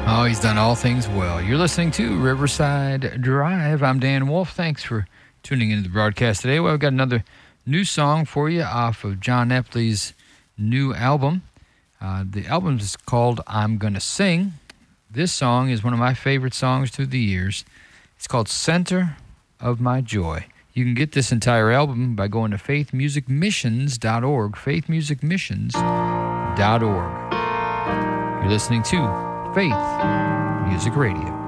Oh, he's done all things well. You're listening to Riverside Drive. I'm Dan Wolf. Thanks for tuning into the broadcast today. Well, we've got another new song for you off of John Epley's new album. The album is called I'm Gonna Sing. This song is one of my favorite songs through the years. It's called Center of My Joy. You can get this entire album by going to faithmusicmissions.org, faithmusicmissions.org. You're listening to Faith Music Radio.